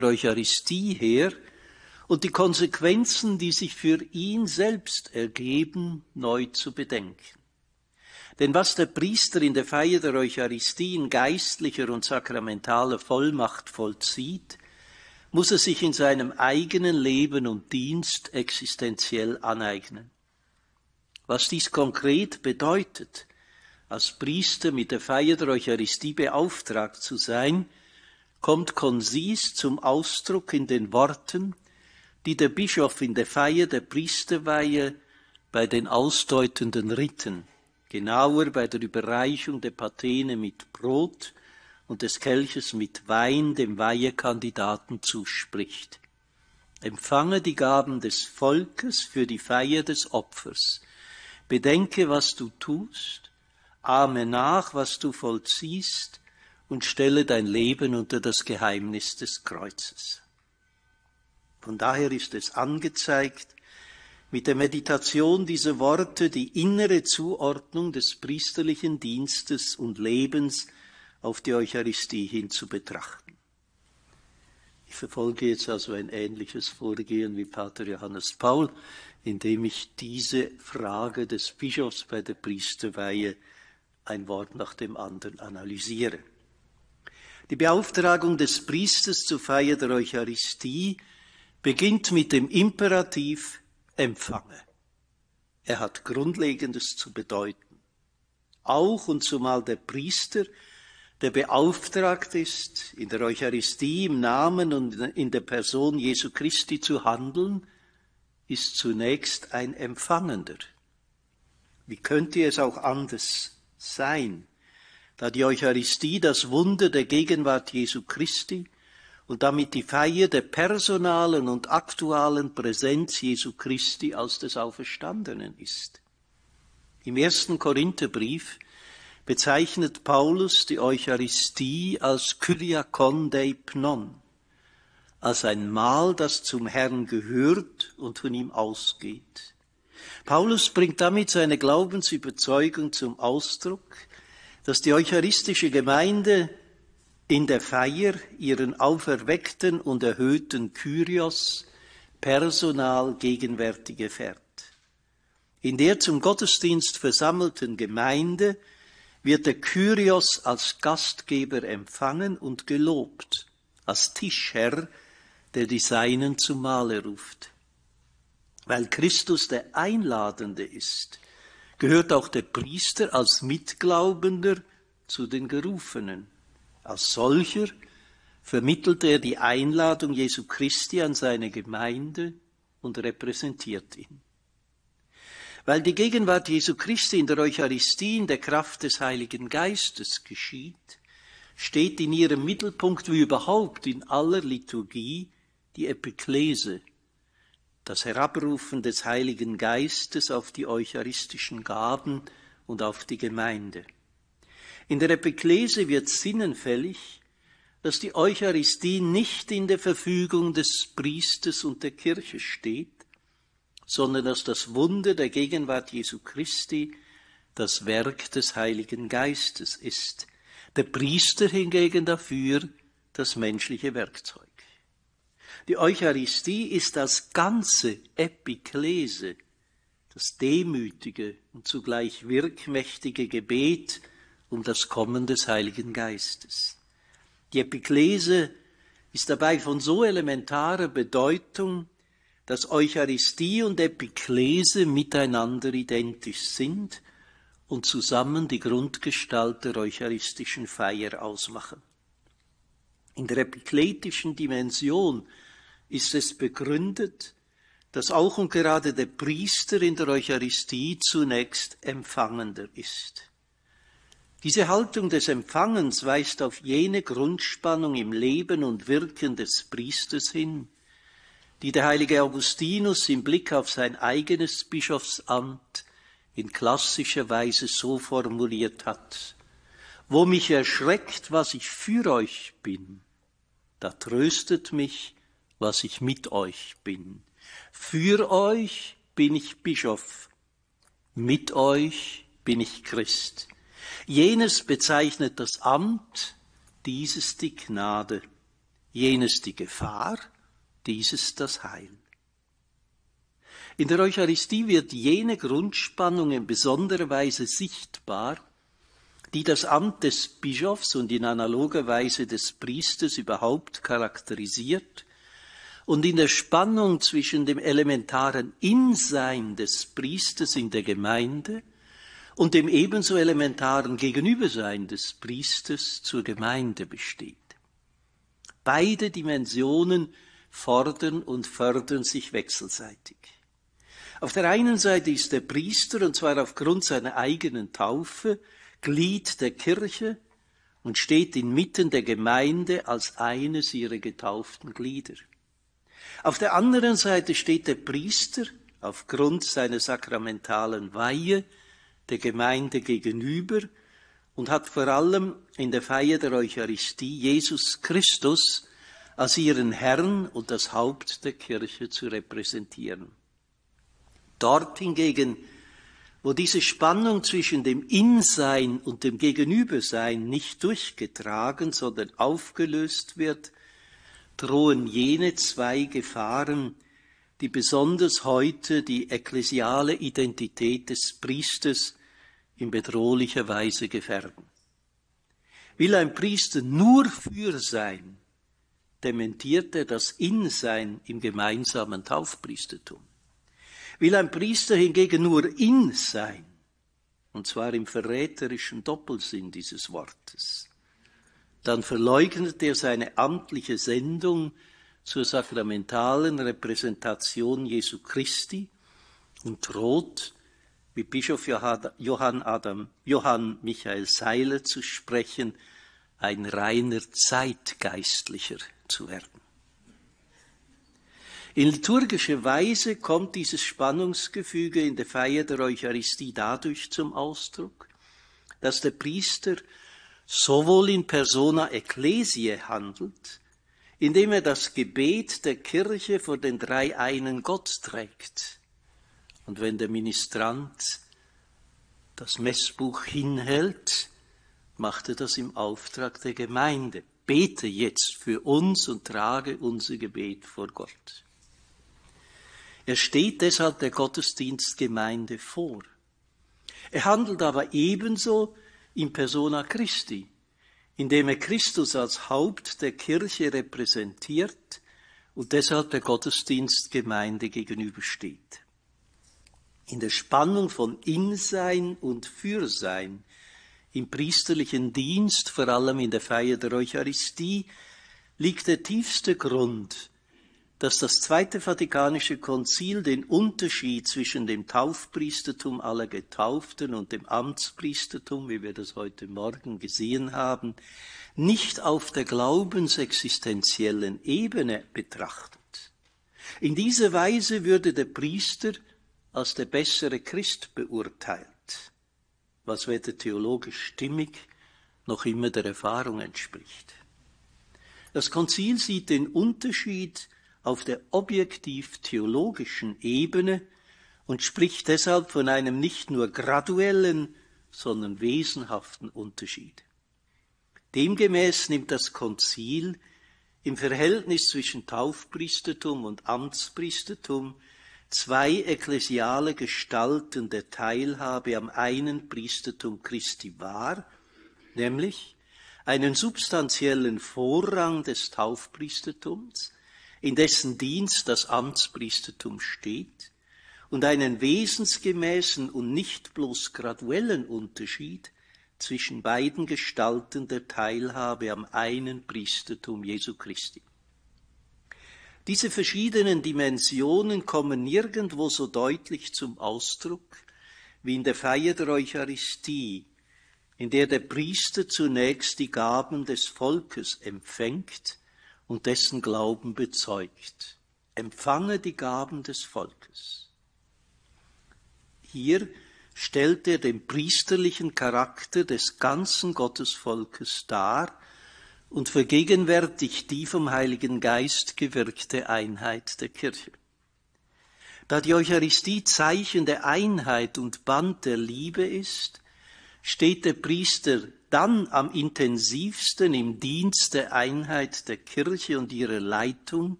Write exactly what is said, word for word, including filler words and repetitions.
Eucharistie her und die Konsequenzen, die sich für ihn selbst ergeben, neu zu bedenken. Denn was der Priester in der Feier der Eucharistie in geistlicher und sakramentaler Vollmacht vollzieht, muss er sich in seinem eigenen Leben und Dienst existenziell aneignen. Was dies konkret bedeutet, als Priester mit der Feier der Eucharistie beauftragt zu sein, kommt konzis zum Ausdruck in den Worten, die der Bischof in der Feier der Priesterweihe bei den ausdeutenden Riten, genauer bei der Überreichung der Patene mit Brot und des Kelches mit Wein dem Weihekandidaten zuspricht. Empfange die Gaben des Volkes für die Feier des Opfers. Bedenke, was du tust, ahme nach, was du vollziehst und stelle dein Leben unter das Geheimnis des Kreuzes. Von daher ist es angezeigt, mit der Meditation dieser Worte die innere Zuordnung des priesterlichen Dienstes und Lebens auf die Eucharistie hin zu betrachten. Ich verfolge jetzt also ein ähnliches Vorgehen wie Pater Johannes Paul, indem ich diese Frage des Bischofs bei der Priesterweihe ein Wort nach dem anderen analysiere. Die Beauftragung des Priesters zur Feier der Eucharistie beginnt mit dem Imperativ Empfange. Er hat Grundlegendes zu bedeuten. Auch und zumal der Priester, der beauftragt ist, in der Eucharistie im Namen und in der Person Jesu Christi zu handeln, ist zunächst ein Empfangender. Wie könnte es auch anders sein, da die Eucharistie das Wunder der Gegenwart Jesu Christi und damit die Feier der personalen und aktualen Präsenz Jesu Christi als des Auferstandenen ist. Im ersten Korintherbrief bezeichnet Paulus die Eucharistie als Kyriakon deipnon, als ein Mahl, das zum Herrn gehört und von ihm ausgeht. Paulus bringt damit seine Glaubensüberzeugung zum Ausdruck, dass die eucharistische Gemeinde in der Feier ihren auferweckten und erhöhten Kyrios personal gegenwärtig erfährt. In der zum Gottesdienst versammelten Gemeinde wird der Kyrios als Gastgeber empfangen und gelobt, als Tischherr, der die Seinen zum Mahle ruft. Weil Christus der Einladende ist, gehört auch der Priester als Mitglaubender zu den Gerufenen. Als solcher vermittelt er die Einladung Jesu Christi an seine Gemeinde und repräsentiert ihn. Weil die Gegenwart Jesu Christi in der Eucharistie in der Kraft des Heiligen Geistes geschieht, steht in ihrem Mittelpunkt wie überhaupt in aller Liturgie die Epiklese, das Herabrufen des Heiligen Geistes auf die eucharistischen Gaben und auf die Gemeinde. In der Epiklese wird sinnenfällig, dass die Eucharistie nicht in der Verfügung des Priesters und der Kirche steht, sondern dass das Wunder der Gegenwart Jesu Christi das Werk des Heiligen Geistes ist. Der Priester hingegen dafür das menschliche Werkzeug. Die Eucharistie ist das ganze Epiklese, das demütige und zugleich wirkmächtige Gebet um das Kommen des Heiligen Geistes. Die Epiklese ist dabei von so elementarer Bedeutung, dass Eucharistie und Epiklese miteinander identisch sind und zusammen die Grundgestalt der eucharistischen Feier ausmachen. In der epikletischen Dimension ist es begründet, dass auch und gerade der Priester in der Eucharistie zunächst Empfangender ist. Diese Haltung des Empfangens weist auf jene Grundspannung im Leben und Wirken des Priesters hin, die der heilige Augustinus im Blick auf sein eigenes Bischofsamt in klassischer Weise so formuliert hat: Wo mich erschreckt, was ich für euch bin, da tröstet mich, was ich mit euch bin. Für euch bin ich Bischof, mit euch bin ich Christ. Jenes bezeichnet das Amt, dieses die Gnade. jenes die Gefahr, dieses das Heil. In der Eucharistie wird jene Grundspannung in besonderer Weise sichtbar, die das Amt des Bischofs und in analoger Weise des Priesters überhaupt charakterisiert und in der Spannung zwischen dem elementaren Insein des Priesters in der Gemeinde und dem ebenso elementaren Gegenübersein des Priesters zur Gemeinde besteht. Beide Dimensionen fordern und fördern sich wechselseitig. Auf der einen Seite ist der Priester, und zwar aufgrund seiner eigenen Taufe, Glied der Kirche und steht inmitten der Gemeinde als eines ihrer getauften Glieder. Auf der anderen Seite steht der Priester aufgrund seiner sakramentalen Weihe der Gemeinde gegenüber und hat vor allem in der Feier der Eucharistie Jesus Christus als ihren Herrn und das Haupt der Kirche zu repräsentieren. Dort hingegen, wo diese Spannung zwischen dem Insein und dem Gegenübersein nicht durchgetragen, sondern aufgelöst wird, drohen jene zwei Gefahren, die besonders heute die ekklesiale Identität des Priesters in bedrohlicher Weise gefährden. Will ein Priester nur für sein, dementiert er das Insein im gemeinsamen Taufpriestertum. Will ein Priester hingegen nur in sein, und zwar im verräterischen Doppelsinn dieses Wortes, dann verleugnet er seine amtliche Sendung zur sakramentalen Repräsentation Jesu Christi und droht, wie Bischof Johann, Adam, Johann Michael Seiler zu sprechen, ein reiner Zeitgeistlicher zu werden. In liturgischer Weise kommt dieses Spannungsgefüge in der Feier der Eucharistie dadurch zum Ausdruck, dass der Priester sowohl in persona ecclesiae handelt, indem er das Gebet der Kirche vor den dreieinen Gott trägt. Und wenn der Ministrant das Messbuch hinhält, macht er das im Auftrag der Gemeinde. Bete jetzt für uns und trage unser Gebet vor Gott. Er steht deshalb der Gottesdienstgemeinde vor. Er handelt aber ebenso in persona Christi, indem er Christus als Haupt der Kirche repräsentiert und deshalb der Gottesdienstgemeinde gegenübersteht. In der Spannung von Insein und Fürsein, im priesterlichen Dienst, vor allem in der Feier der Eucharistie, liegt der tiefste Grund, dass das Zweite Vatikanische Konzil den Unterschied zwischen dem Taufpriestertum aller Getauften und dem Amtspriestertum, wie wir das heute Morgen gesehen haben, nicht auf der glaubensexistenziellen Ebene betrachtet. In dieser Weise würde der Priester als der bessere Christ beurteilt, was weder theologisch stimmig noch immer der Erfahrung entspricht. Das Konzil sieht den Unterschied auf der objektiv-theologischen Ebene und spricht deshalb von einem nicht nur graduellen, sondern wesenhaften Unterschied. Demgemäß nimmt das Konzil im Verhältnis zwischen Taufpriestertum und Amtspriestertum zwei ekklesiale Gestalten der Teilhabe am einen Priestertum Christi wahr, nämlich einen substanziellen Vorrang des Taufpriestertums, in dessen Dienst das Amtspriestertum steht, und einen wesensgemäßen und nicht bloß graduellen Unterschied zwischen beiden Gestalten der Teilhabe am einen Priestertum Jesu Christi. Diese verschiedenen Dimensionen kommen nirgendwo so deutlich zum Ausdruck wie in der Feier der Eucharistie, in der der Priester zunächst die Gaben des Volkes empfängt und dessen Glauben bezeugt. Empfange die Gaben des Volkes. Hier stellt er den priesterlichen Charakter des ganzen Gottesvolkes dar und vergegenwärtigt die vom Heiligen Geist gewirkte Einheit der Kirche. Da die Eucharistie Zeichen der Einheit und Band der Liebe ist, steht der Priester dann am intensivsten im Dienst der Einheit der Kirche und ihrer Leitung,